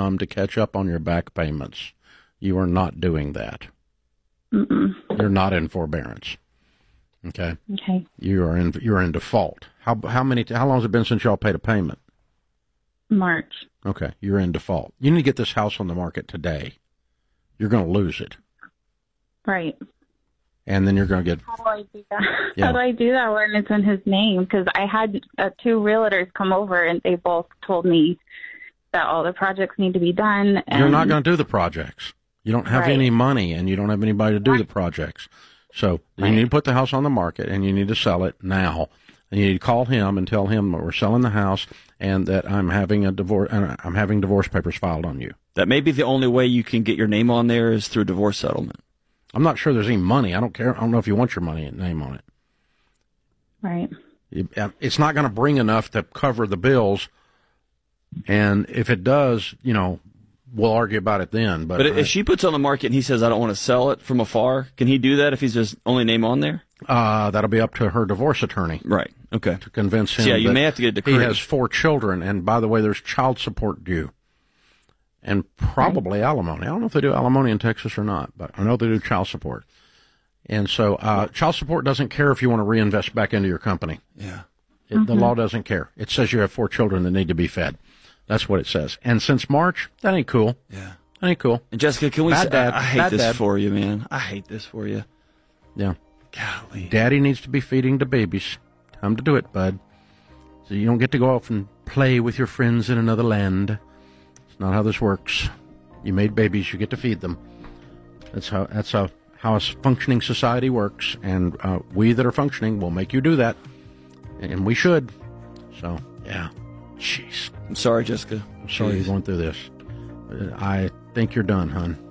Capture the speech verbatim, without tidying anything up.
income to catch up on your back payments. You are not doing that. Mm-mm. You're not in forbearance. Okay. Okay. You are in. You're in default. How how many? How long has it been since y'all paid a payment? March. Okay. You're in default. You need to get this house on the market today. You're going to lose it. Right. And then you're going to get. How do I do that? Yeah. How do I do that when it's in his name? Because I had uh, two realtors come over, and they both told me that all the projects need to be done. And You're not going to do the projects. You don't have Right. any money, and you don't have anybody to do the projects. So you Right. need to put the house on the market, and you need to sell it now. And you need to call him and tell him that we're selling the house and that I'm having a divorce. Uh, I'm having divorce papers filed on you. That may be the only way you can get your name on there is through divorce settlement. I'm not sure there's any money. I don't care. I don't know if you want your money name on it. Right. It- It's not going to bring enough to cover the bills. And if it does, you know, we'll argue about it then. But, But I- if she puts it on the market and he says, I don't want to sell it from afar, can he do that if he's just only name on there? uh, that'll be up to her divorce attorney Right. Okay. to convince him. So, yeah, you that may have to get a decree. He has four children, and by the way, there's child support due, and probably alimony. I don't know if they do alimony in Texas or not, but I know they do child support. And so, uh, child support doesn't care if you want to reinvest back into your company. Yeah. It, The law doesn't care. It says you have four children that need to be fed. That's what it says. And since March, that ain't cool. Yeah. That ain't cool. And Jessica, can we Bad say, dad. I, I hate Bad this dad. for you, man. I hate this for you. Yeah. Golly. Daddy needs to be feeding the babies. Time to do it, bud. So you don't get to go off and play with your friends in another land. It's not how this works. You made babies, you get to feed them. That's how that's how, how a functioning society works. And uh, we that are functioning will make you do that. And we should. So, yeah. Jeez. I'm sorry, Jessica. I'm sorry Jeez. you're going through this. Uh, I think you're done, hon.